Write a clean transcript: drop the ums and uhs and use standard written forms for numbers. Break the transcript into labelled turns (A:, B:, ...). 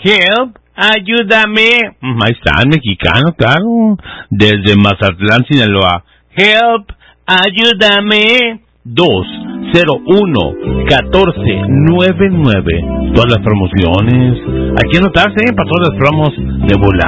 A: Help, ayúdame. Ahí está, el mexicano, claro. Desde Mazatlán, Sinaloa. Help, ayúdame. 201-1499. Todas las promociones. Hay que anotarse, para todas las promos de volar.